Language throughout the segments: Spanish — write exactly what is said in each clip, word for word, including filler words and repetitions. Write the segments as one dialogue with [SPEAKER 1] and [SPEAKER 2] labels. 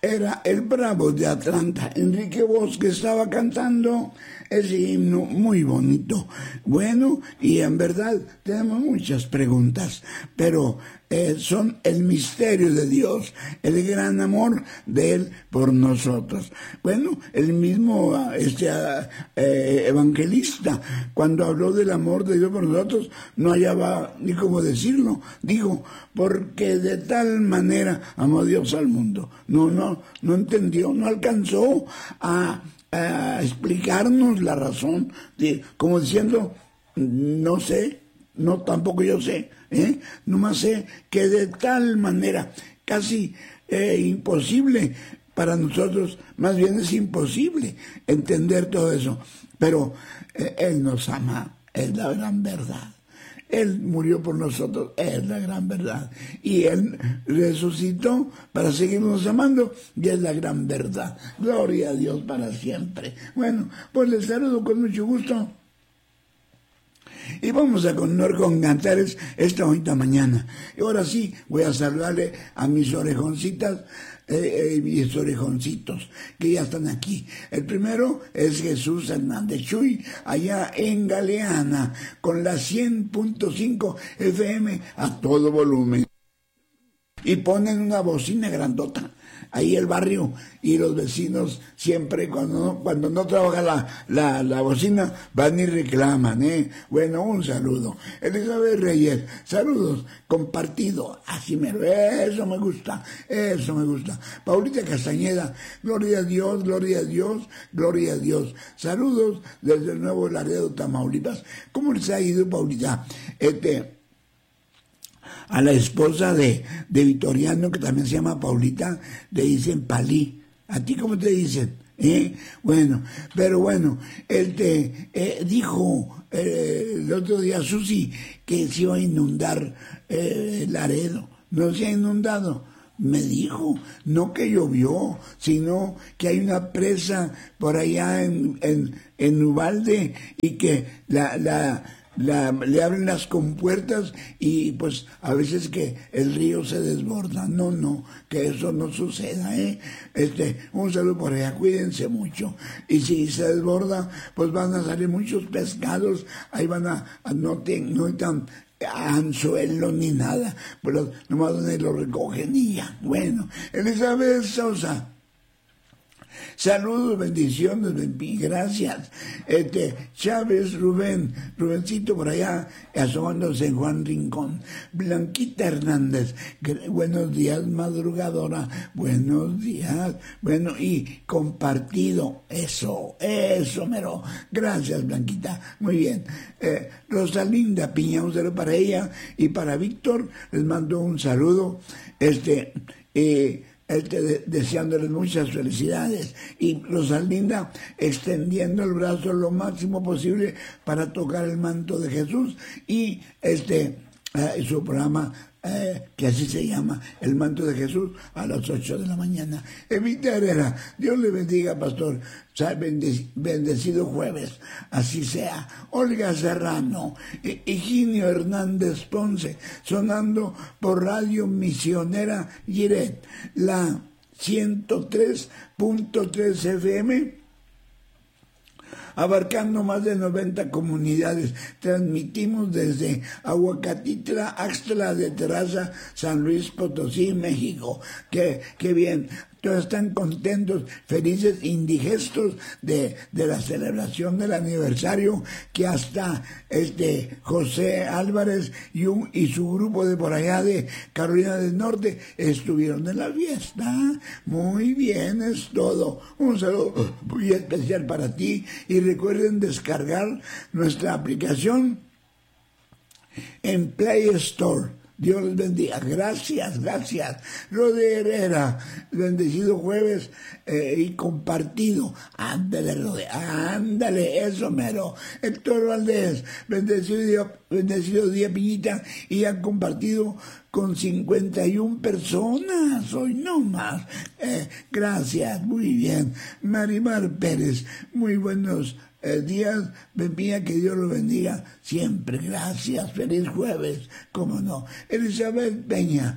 [SPEAKER 1] era el Bravo de Atlanta. Enrique Bosque estaba cantando ese himno muy bonito. Bueno, y en verdad tenemos muchas preguntas, pero eh, son el misterio de Dios, el gran amor de Él por nosotros. Bueno, el mismo este eh, evangelista, cuando habló del amor de Dios por nosotros, no hallaba ni cómo decirlo. Dijo, porque de tal manera amó Dios al mundo. No, no, no entendió, no alcanzó a a explicarnos la razón, de, como diciendo, no sé, no tampoco yo sé, ¿eh? Nomás sé que de tal manera, casi eh, imposible para nosotros, más bien es imposible entender todo eso, pero eh, Él nos ama, es la gran verdad. Él murió por nosotros, es la gran verdad. Y Él resucitó para seguirnos amando, y es la gran verdad. Gloria a Dios para siempre. Bueno, pues les saludo con mucho gusto. Y vamos a continuar con cantares esta bonita mañana. Y ahora sí, voy a saludarle a mis orejoncitas, eh, eh, mis orejoncitos, que ya están aquí. El primero es Jesús Hernández Chuy, allá en Galeana, con la cien punto cinco F M a todo volumen. Y ponen una bocina grandota. Ahí el barrio y los vecinos siempre cuando no, cuando no trabaja la, la, la bocina van y reclaman, ¿eh? Bueno, un saludo. Elizabeth Reyes, saludos, compartido, así mero, eso me gusta, eso me gusta. Paulita Castañeda, gloria a Dios, gloria a Dios, gloria a Dios. Saludos desde el Nuevo Laredo, Tamaulipas. ¿Cómo les ha ido, Paulita? Este... A la esposa de, de Vitoriano, que también se llama Paulita, le dicen Palí. ¿A ti cómo te dicen? ¿Eh? Bueno, pero bueno, él te eh, dijo eh, el otro día, Susi, que se iba a inundar eh, Laredo. No se ha inundado. Me dijo, no que llovió, sino que hay una presa por allá en, en, en Uvalde y que la... la La, le abren las compuertas y pues a veces que el río se desborda. No, no, que eso no suceda, ¿eh? Este, un saludo por allá, cuídense mucho. Y si se desborda, pues van a salir muchos pescados, ahí van a, a no te, no tan anzuelo ni nada, pero nomás donde lo recogen y ya. Bueno, Elizabeth Sosa. Saludos, bendiciones, gracias. Este, Chávez Rubén, Rubencito por allá, asomándose en Juan Rincón. Blanquita Hernández, buenos días, madrugadora, buenos días. Bueno, y compartido, eso, eso, mero. Gracias, Blanquita, muy bien. Eh, Rosalinda Piña, un saludo para ella y para Víctor, les mando un saludo. Este, eh, Este, de, deseándoles muchas felicidades y Rosalinda extendiendo el brazo lo máximo posible para tocar el manto de Jesús y este eh, su programa eh, que así se llama, El Manto de Jesús, a las ocho de la mañana. Evita Herrera, Dios le bendiga, pastor. Bendecido jueves, así sea. Olga Serrano, Higinio Hernández Ponce, sonando por Radio Misionera Giret, la ciento tres punto tres F M, abarcando más de noventa comunidades. Transmitimos desde Aguacatitla, Axtla de Terraza, San Luis Potosí, México. Qué, qué bien. Todos están contentos, felices, indigestos de, de la celebración del aniversario, que hasta este José Álvarez y, un, y su grupo de por allá de Carolina del Norte estuvieron en la fiesta. Muy bien, es todo. Un saludo muy especial para ti y recuerden descargar nuestra aplicación en Play Store. Dios les bendiga. Gracias, gracias. Rode Herrera, bendecido jueves eh, y compartido. Ándale, Rode, ándale, eso mero. Héctor Valdés, bendecido día, bendecido día, Piñita, y han compartido con cincuenta y una personas, hoy no más. Eh, gracias, muy bien. Marimar Pérez, muy buenos Eh, días, bendiga, que Dios lo bendiga siempre. Gracias, feliz jueves, cómo no. Elizabeth Peña,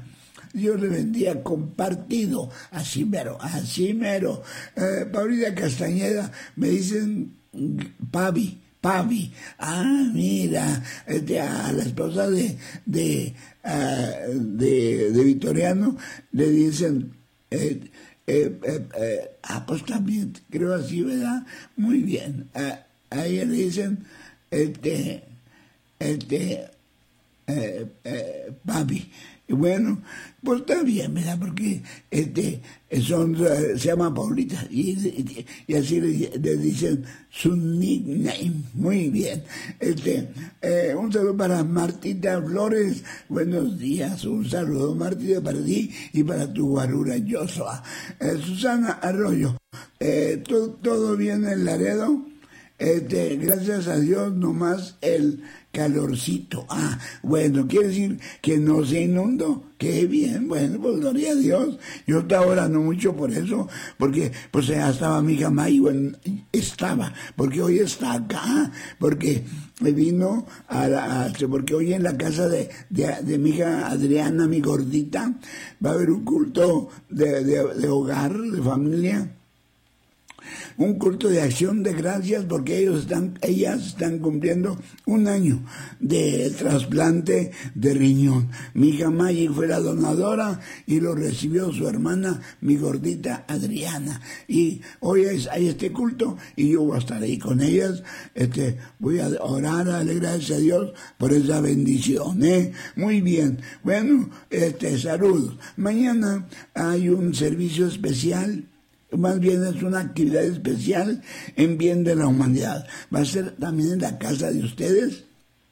[SPEAKER 1] Dios le bendiga compartido, así mero, así mero. Eh, Paulina Castañeda, me dicen Pavi, Pavi, ah, mira, este, a la esposa de, de, uh, de, de Victoriano le dicen, eh, eh, eh, eh, ah, pues también, creo así, ¿verdad? Muy bien, a, a ella le dicen, este, este, eh, eh, Pavi. Y bueno, pues está bien, ¿verdad? Porque este, son, se llama Paulita y, y, y así le, le dicen su nickname. Muy bien. Este, eh, un saludo para Martita Flores. Buenos días. Un saludo, Martita, para ti y para tu guarura Joshua. Eh, Susana Arroyo. Eh, todo, todo bien en Laredo. Este, gracias a Dios, nomás el calorcito. Ah, bueno, quiere decir que no se inundó. Qué bien, bueno, pues gloria a Dios. Yo estaba orando mucho por eso, porque pues ya estaba mi hija May, bueno, estaba, porque hoy está acá, porque me vino a la, a, porque hoy en la casa de, de, de mi hija Adriana, mi gordita, va a haber un culto de, de, de hogar, de familia. Un culto de acción de gracias porque ellos están, ellas están cumpliendo un año de trasplante de riñón. Mi hija Maggie fue la donadora y lo recibió su hermana, mi gordita Adriana. Y hoy es, hay este culto y yo voy a estar ahí con ellas. Este, voy a orar, a darle gracias a Dios por esa bendición, ¿eh? Muy bien. Bueno, este, saludos. Mañana hay un servicio especial. Más bien es una actividad especial en bien de la humanidad. Va a ser también en la casa de ustedes.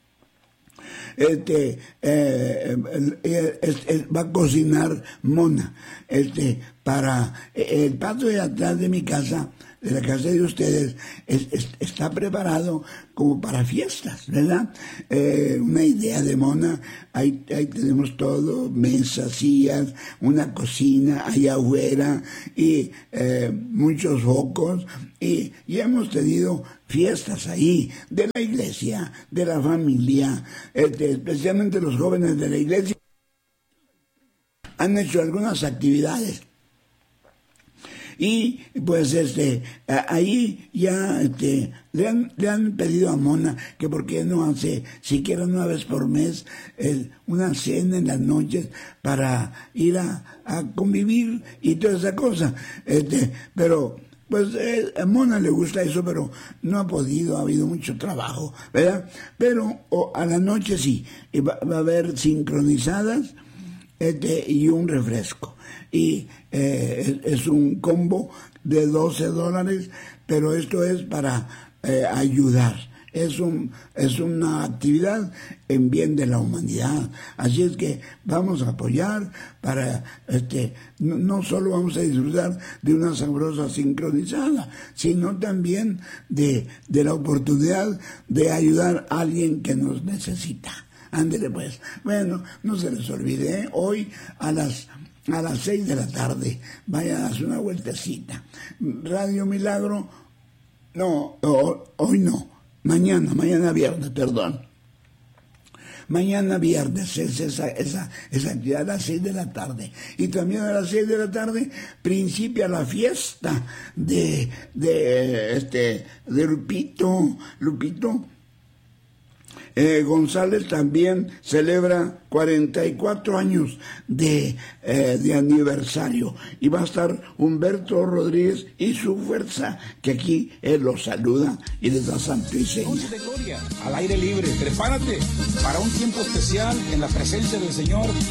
[SPEAKER 1] Este, eh, eh, eh, va a cocinar Mona. Este, para eh, el patio de atrás de mi casa, de la casa de ustedes, es, es, está preparado como para fiestas, ¿verdad? Eh, una idea de Mona, ahí, ahí tenemos todo, mesas, sillas, una cocina, hay afuera, y eh, muchos focos, y, y hemos tenido fiestas ahí, de la iglesia, de la familia, este, especialmente los jóvenes de la iglesia, han hecho algunas actividades. Y pues este ahí ya este le han, le han pedido a Mona que por qué no hace siquiera una vez por mes el, una cena en las noches para ir a, a convivir y toda esa cosa. Este, pero pues eh, a Mona le gusta eso, pero no ha podido, ha habido mucho trabajo, ¿verdad? Pero o, a la noche sí, y va, va a haber sincronizadas este y un refresco. Y eh, es, es un combo de doce dólares, pero esto es para eh, ayudar. Es, un, es una actividad en bien de la humanidad. Así es que vamos a apoyar para, este, no, no solo vamos a disfrutar de una sabrosa sincronizada, sino también de, de la oportunidad de ayudar a alguien que nos necesita. Ándele pues. Bueno, no se les olvide, ¿eh? Hoy a las a las seis de la tarde, vayan a hacer una vueltecita. Radio Milagro, no, o, hoy no, mañana, mañana viernes, perdón. Mañana viernes es esa, esa, esa actividad a las seis de la tarde. Y también a las seis de la tarde principia la fiesta de, de, este, de Lupito, Lupito. Eh, González también celebra cuarenta y cuatro años de, eh, de aniversario. Y va a estar Humberto Rodríguez y su fuerza, que aquí él los saluda y les da santo y seña.
[SPEAKER 2] Noche de gloria, al aire libre. Prepárate para un tiempo especial en la presencia del Señor.